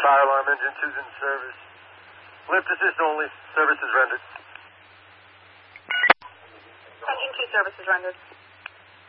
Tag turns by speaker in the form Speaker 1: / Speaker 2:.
Speaker 1: Fire alarm, engine 2's in service. Lift assist only. Service is rendered.
Speaker 2: Engine 2 service is rendered.